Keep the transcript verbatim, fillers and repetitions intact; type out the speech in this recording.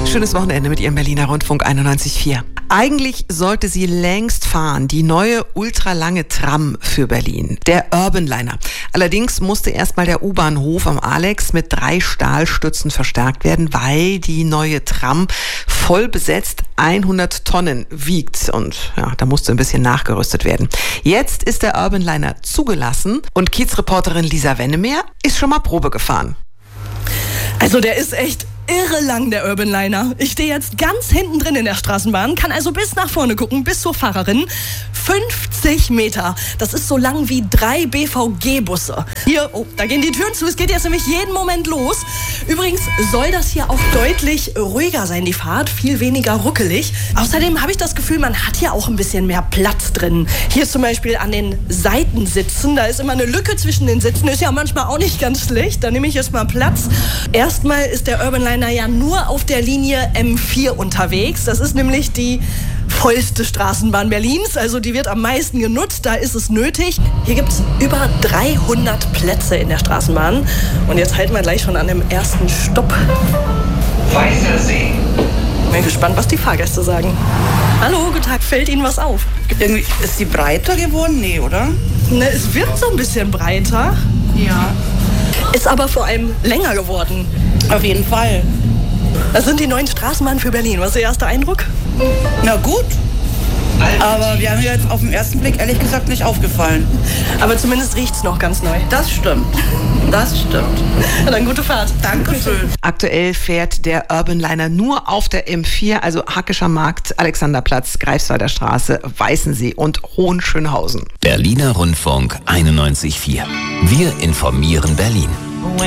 Schönes Wochenende mit Ihrem Berliner Rundfunk einundneunzig Komma vier. Eigentlich sollte sie längst fahren, die neue ultralange Tram für Berlin, der Urbanliner. Allerdings musste erstmal der U-Bahnhof am Alex mit drei Stahlstützen verstärkt werden, weil die neue Tram voll besetzt hundert Tonnen wiegt und ja, da musste ein bisschen nachgerüstet werden. Jetzt ist der Urbanliner zugelassen und Kiez-Reporterin Lisa Wennemeer ist schon mal Probe gefahren. Also der ist echt irre lang, der Urbanliner. Ich stehe jetzt ganz hinten drin in der Straßenbahn, kann also bis nach vorne gucken, bis zur Fahrerin. fünfzig Meter. Das ist so lang wie drei B V G-Busse. Hier, oh, da gehen die Türen zu. Es geht jetzt nämlich jeden Moment los. Übrigens soll das hier auch deutlich ruhiger sein, die Fahrt. Viel weniger ruckelig. Außerdem habe ich das Gefühl, man hat hier auch ein bisschen mehr Platz drin. Hier zum Beispiel an den Seitensitzen. Da ist immer eine Lücke zwischen den Sitzen. Ist ja manchmal auch nicht ganz schlecht. Da nehme ich jetzt mal Platz. Erstmal ist der Urbanliner ja nur auf der Linie M vier unterwegs. Das ist nämlich die vollste Straßenbahn Berlins. Also die wird am meisten genutzt, da ist es nötig. Hier gibt es über dreihundert Plätze in der Straßenbahn. Und jetzt halten wir gleich schon an dem ersten Stopp. Weißer See. Bin gespannt, was die Fahrgäste sagen. Hallo, guten Tag. Fällt Ihnen was auf? Irgendwie, ist die breiter geworden? Nee, oder? Ne, es wird so ein bisschen breiter. Ja. Ist aber vor allem länger geworden. Auf jeden Fall. Das sind die neuen Straßenbahnen für Berlin. Was ist Ihr erster Eindruck? Na gut. Aber wir haben mir jetzt auf den ersten Blick ehrlich gesagt nicht aufgefallen. Aber zumindest riecht es noch ganz neu. Das stimmt. Das stimmt. Na dann gute Fahrt. Dankeschön. Aktuell fährt der Urbanliner nur auf der M vier, also Hackescher Markt, Alexanderplatz, Greifswalder Straße, Weißensee und Hohenschönhausen. Berliner Rundfunk einundneunzig Komma vier. Wir informieren Berlin.